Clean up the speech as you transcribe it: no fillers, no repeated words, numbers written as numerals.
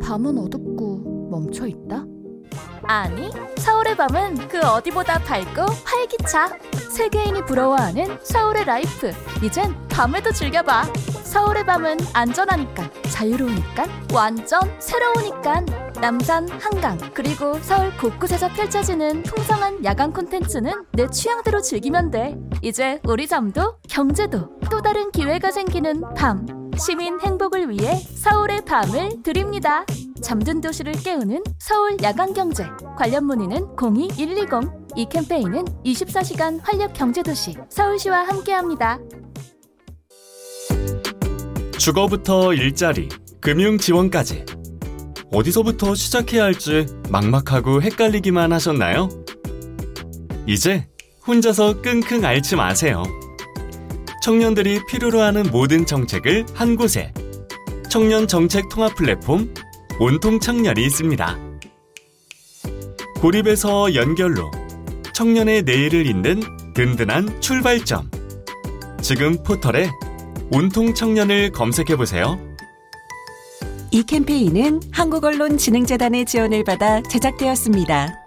밤은 어둡고 멈춰있다? 아니, 서울의 밤은 그 어디보다 밝고 활기차. 세계인이 부러워하는 서울의 라이프. 이젠 밤에도 즐겨봐. 서울의 밤은 안전하니까, 자유로우니까, 완전 새로우니까. 남산, 한강, 그리고 서울 곳곳에서 펼쳐지는 풍성한 야간 콘텐츠는 내 취향대로 즐기면 돼. 이제 우리 잠도 경제도 또 다른 기회가 생기는 밤. 시민 행복을 위해 서울의 밤을 드립니다. 잠든 도시를 깨우는 서울 야간경제. 관련 문의는 02-120. 이 캠페인은 24시간 활력 경제도시 서울시와 함께합니다. 주거부터 일자리, 금융지원까지 어디서부터 시작해야 할지 막막하고 헷갈리기만 하셨나요? 이제 혼자서 끙끙 앓지 마세요. 청년들이 필요로 하는 모든 정책을 한 곳에, 청년 정책 통합 플랫폼 온통청년이 있습니다. 고립에서 연결로 청년의 내일을 잇는 든든한 출발점. 지금 포털에 온통청년을 검색해보세요. 이 캠페인은 한국언론진흥재단의 지원을 받아 제작되었습니다.